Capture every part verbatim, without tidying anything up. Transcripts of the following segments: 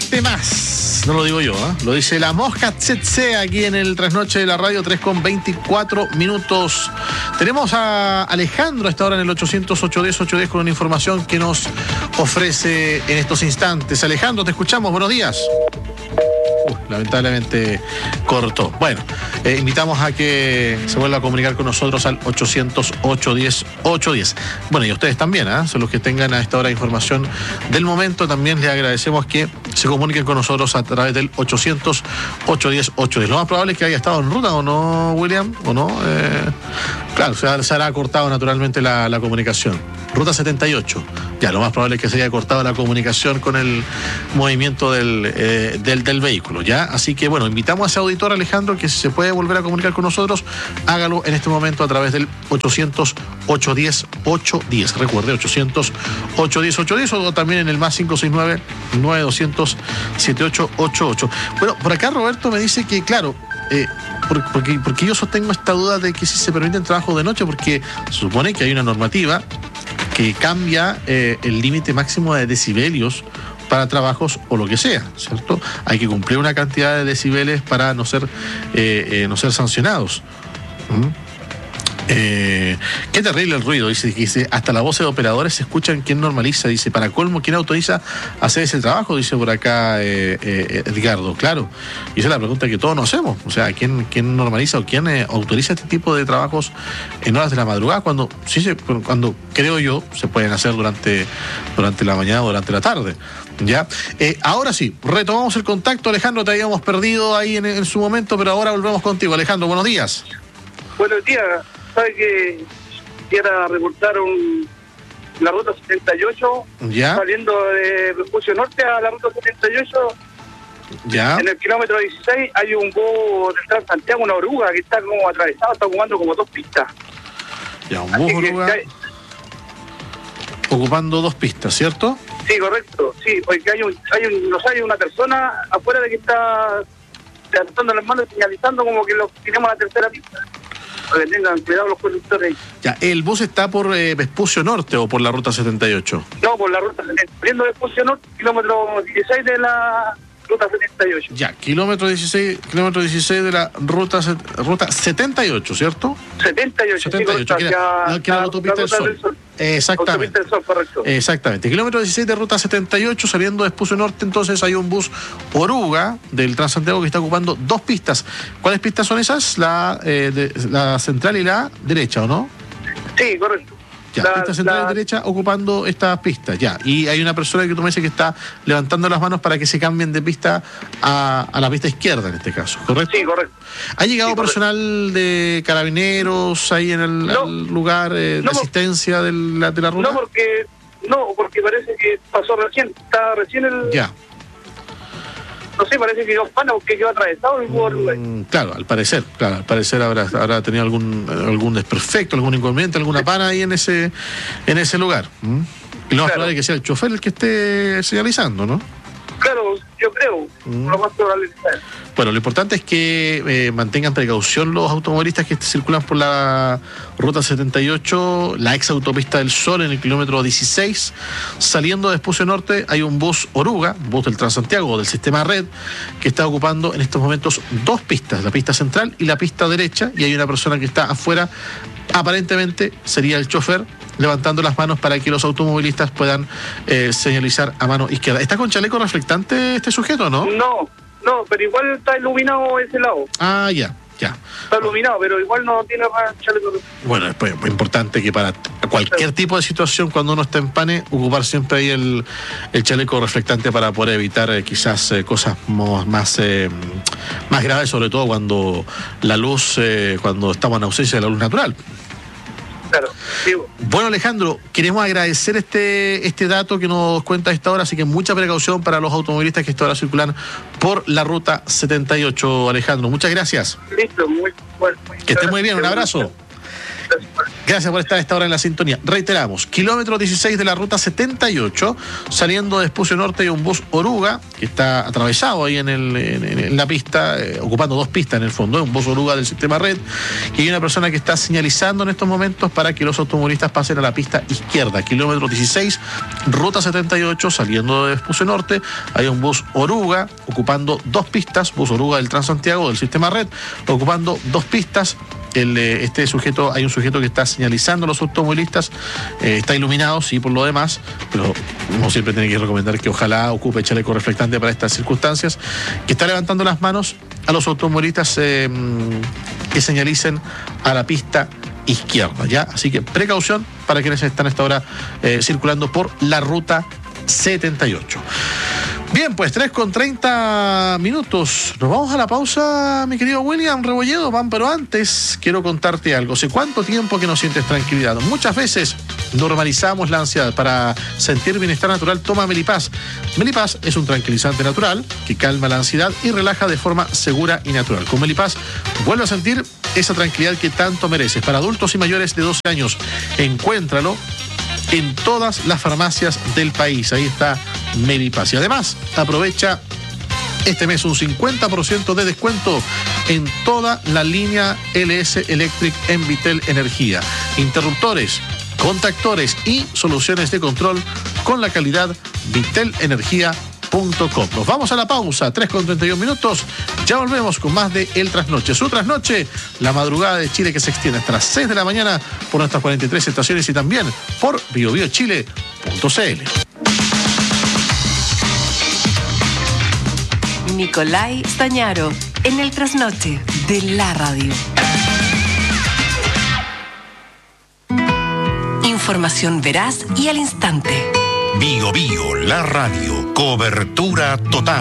Suerte más. No lo digo yo, ¿eh? Lo dice la Mosca Tsetse aquí en el Trasnoche de la Radio, tres con veinticuatro minutos. Tenemos a Alejandro a esta hora en el ochocientos ocho diez ocho diez con una información que nos ofrece en estos instantes. Alejandro, te escuchamos. Buenos días. Uh, lamentablemente cortó. Bueno, eh, invitamos a que se vuelva a comunicar con nosotros al ochocientos ocho diez ocho diez. Bueno, y ustedes también, ¿eh? Son los que tengan a esta hora información del momento. También les agradecemos que se comuniquen con nosotros a través del ochocientos ocho diez ocho diez. Lo más probable es que haya estado en ruta, ¿o no, William? ¿O no? Eh, claro, se, se hará cortado naturalmente la, la comunicación. Ruta setenta y ocho. Ya, lo más probable es que se haya cortado la comunicación con el movimiento del, eh, del, del vehículo, ¿ya? Así que, bueno, invitamos a ese auditor, Alejandro, que si se puede volver a comunicar con nosotros, hágalo en este momento a través del ochocientos ocho diez ocho diez. Recuerde, ochocientos ocho diez ocho diez o también en el más cinco seis nueve nueve doscientos setenta y ocho ochenta y ocho. Bueno, por acá Roberto me dice que, claro, eh, porque, porque yo sostengo esta duda de que si se permiten trabajos de noche, porque se supone que hay una normativa que cambia eh, el límite máximo de decibelios para trabajos o lo que sea, ¿cierto? Hay que cumplir una cantidad de decibeles para no ser, eh, eh, no ser sancionados. ¿Mm? Eh, qué terrible el ruido, dice, dice, hasta la voz de operadores se escuchan. ¿Quién normaliza? Dice, para colmo, ¿quién autoriza hacer ese trabajo? Dice por acá eh, eh, Edgardo. Claro, y esa es la pregunta que todos nos hacemos. O sea, ¿quién, quién normaliza o quién eh, autoriza este tipo de trabajos en horas de la madrugada? Cuando, sí, se, cuando creo yo, se pueden hacer durante, durante la mañana o durante la tarde. Ya, eh, ahora sí, retomamos el contacto. Alejandro, te habíamos perdido ahí en, en su momento, pero ahora volvemos contigo. Alejandro, buenos días. Buenos días. Sabe que quiera reportar un, la ruta setenta y ocho, ¿ya? Saliendo de Vespucio Norte a la ruta setenta y ocho, ¿ya? En el kilómetro dieciséis hay un bus del Transantiago, una oruga que está como atravesada, está ocupando como dos pistas. Ya, un bus oruga hay... ocupando dos pistas, ¿cierto? Sí, correcto, sí, porque hay un, hay un, no sé, hay una persona afuera de que está levantando las manos y señalizando como que lo tenemos la tercera pista. Para que tengan cuidado los conductores. Ya, ¿el bus está por eh, Vespucio Norte o por la ruta setenta y ocho? No, por la ruta setenta y ocho. Saliendo de Vespucio Norte, kilómetro dieciséis de la ruta setenta y ocho. Ya, kilómetro dieciséis, kilómetro dieciséis de la ruta, ruta setenta y ocho, ¿cierto? setenta y ocho, setenta y ocho, sí, que era, hacia, que era la autopista la del Sol. del Sol. Exactamente. Autopista del Sol, correcto. Exactamente. Kilómetro dieciséis de ruta setenta y ocho, saliendo de Vespucio Norte, entonces hay un bus oruga del Transantiago que está ocupando dos pistas. ¿Cuáles pistas son esas? La, eh, de, la central y la derecha, ¿o no? Sí, correcto. Ya, la, pista central la... y derecha ocupando estas pistas, ya. Y hay una persona que tú me dices que está levantando las manos para que se cambien de pista a, a la pista izquierda en este caso, ¿correcto? Sí, correcto. ¿Ha llegado sí, personal correcto. de carabineros ahí en el, no, el lugar eh, no, de asistencia de la, de la ruta? No, porque no, porque parece que pasó recién, está recién el... Ya. No sé, parece que dos panas que quedó atravesado el mm, claro, al parecer, claro, al parecer habrá, habrá tenido algún algún desperfecto, algún inconveniente, alguna pana ahí en ese en ese lugar. ¿Mm? Y lo más probable es que sea el chofer el que esté señalizando, ¿no? Claro, yo creo. Mm. Lo más probable. Bueno, lo importante es que eh, mantengan precaución los automovilistas que circulan por la ruta setenta y ocho, la ex autopista del Sol en el kilómetro dieciséis. Saliendo de Vespucio Norte hay un bus oruga, bus del Transantiago del sistema Red, que está ocupando en estos momentos dos pistas, la pista central y la pista derecha, y hay una persona que está afuera, aparentemente sería el chofer, levantando las manos para que los automovilistas puedan eh, señalizar a mano izquierda. ¿Está con chaleco reflectante este sujeto, no? No, no, pero igual está iluminado ese lado. Ah, ya, ya. Está iluminado, pero igual no tiene chaleco reflectante. Bueno, es pues, importante que para cualquier tipo de situación, cuando uno está en pane, ocupar siempre ahí el, el chaleco reflectante para poder evitar eh, quizás eh, cosas más, eh, más graves, sobre todo cuando la luz, eh, cuando estamos en ausencia de la luz natural. Claro, sí. Bueno, Alejandro, queremos agradecer este este dato que nos cuenta a esta hora, así que mucha precaución para los automovilistas que esta hora circulan por la ruta setenta y ocho, Alejandro. Muchas gracias. Listo, muy bueno. Muy que esté muy bien, un abrazo. Gracias por estar a esta hora en la sintonía. Reiteramos, kilómetro dieciséis de la ruta setenta y ocho, saliendo de Espucio Norte hay un bus Oruga, que está atravesado ahí en, el, en, en la pista, eh, ocupando dos pistas en el fondo, un bus Oruga del sistema Red, y hay una persona que está señalizando en estos momentos para que los automovilistas pasen a la pista izquierda. Kilómetro dieciséis, ruta setenta y ocho, saliendo de Espucio Norte, hay un bus Oruga, ocupando dos pistas, bus Oruga del Transantiago del sistema Red, ocupando dos pistas. El, este sujeto, hay un sujeto que está señalizando a los automovilistas, eh, está iluminado, sí, por lo demás, pero uno siempre tiene que recomendar que ojalá ocupe chaleco reflectante para estas circunstancias, que está levantando las manos a los automovilistas eh, que señalicen a la pista izquierda, ¿ya? Así que precaución para quienes están a esta hora eh, circulando por la ruta setenta y ocho. Bien, pues tres con treinta minutos. Nos vamos a la pausa, mi querido William Rebolledo, van, pero antes quiero contarte algo. ¿Hace cuánto tiempo que no sientes tranquilidad? Muchas veces normalizamos la ansiedad. Para sentir bienestar natural, toma Melipaz. Melipaz es un tranquilizante natural que calma la ansiedad y relaja de forma segura y natural. Con Melipaz vuelve a sentir esa tranquilidad que tanto mereces. Para adultos y mayores de doce años, encuéntralo en todas las farmacias del país. Ahí está Melipaz. Y además, aprovecha este mes un cincuenta por ciento de descuento en toda la línea L S Electric en Vitel Energía. Interruptores, contactores y soluciones de control con la calidad Vitel Energía punto com. Nos vamos a la pausa, tres con treinta y un minutos. Ya volvemos con más de El Trasnoche. Su trasnoche, la madrugada de Chile, que se extiende hasta las seis de la mañana por nuestras cuarenta y tres estaciones y también por bio bio chile punto c l. Nicolai Stañaro en El Trasnoche de la radio. Información veraz y al instante. Bio Bio, la radio, cobertura total.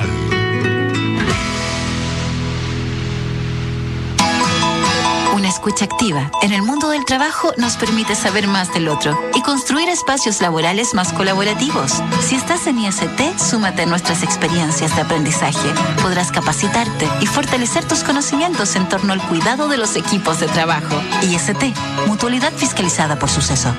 Una escucha activa en el mundo del trabajo nos permite saber más del otro y construir espacios laborales más colaborativos. Si estás en I S T, súmate a nuestras experiencias de aprendizaje. Podrás capacitarte y fortalecer tus conocimientos en torno al cuidado de los equipos de trabajo. I S T, mutualidad fiscalizada por Suceso.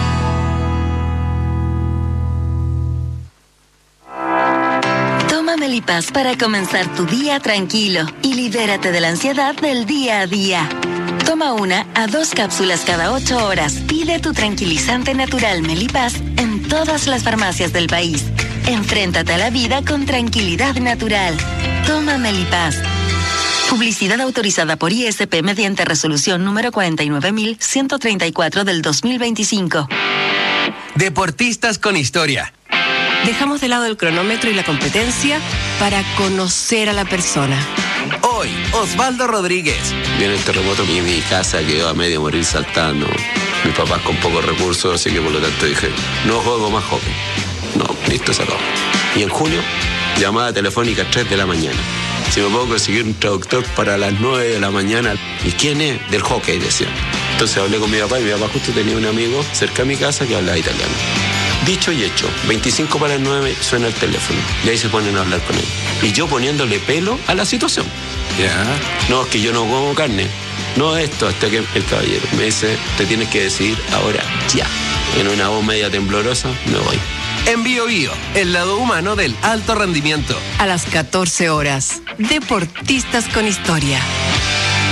Melipaz para comenzar tu día tranquilo y libérate de la ansiedad del día a día. Toma una a dos cápsulas cada ocho horas. Pide tu tranquilizante natural Melipaz en todas las farmacias del país. Enfréntate a la vida con tranquilidad natural. Toma Melipaz. Publicidad autorizada por I S P mediante resolución número cuarenta y nueve mil ciento treinta y cuatro del dos mil veinticinco. Deportistas con historia. Dejamos de lado el cronómetro y la competencia para conocer a la persona. Hoy, Osvaldo Rodríguez. Viene el terremoto y mi casa quedó a medio morir saltando. Mis papás con pocos recursos, así que por lo tanto dije, no juego más hockey. No, listo, se acabó. Y en junio, llamada telefónica tres de la mañana. Si me puedo conseguir un traductor para las nueve de la mañana. ¿Y quién es? Del hockey, decía. Entonces hablé con mi papá y mi papá justo tenía un amigo cerca de mi casa que hablaba italiano. Dicho y hecho, veinticinco para las nueve suena el teléfono y ahí se ponen a hablar con él. Y yo poniéndole pelo a la situación. Ya. No, es que yo no como carne. No esto, hasta que el caballero me dice, te tienes que decidir ahora, ya. En una voz media temblorosa, me voy. En Bio Bio, el lado humano del alto rendimiento. A las catorce horas, Deportistas con historia.